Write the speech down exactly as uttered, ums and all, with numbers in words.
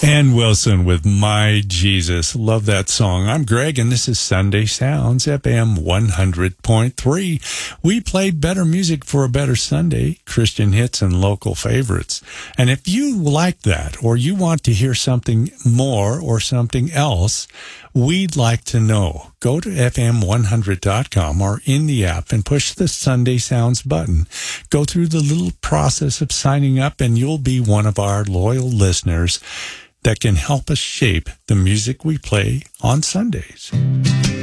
Ann Wilson with My Jesus. Love that song. I'm Greg, and this is Sunday Sounds, F M one hundred point three. We play better music for a better Sunday, Christian hits and local favorites. And if you like that, or you want to hear something more or something else, we'd like to know. Go to F M one hundred dot com or in the app and push the Sunday Sounds button. Go through the little process of signing up, and you'll be one of our loyal listeners that can help us shape the music we play on Sundays.